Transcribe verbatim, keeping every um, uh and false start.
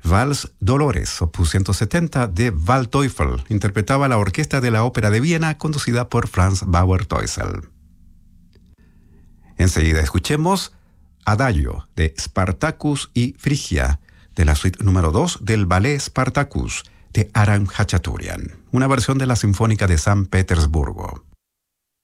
Vals Dolores, opus ciento setenta de Waldteufel, interpretaba la orquesta de la Ópera de Viena, conducida por Franz Bauer-Teusel. Enseguida escuchemos Adagio de Spartacus y Frigia, de la suite número dos del ballet Spartacus, de Aram Khachaturian, una versión de la Sinfónica de San Petersburgo.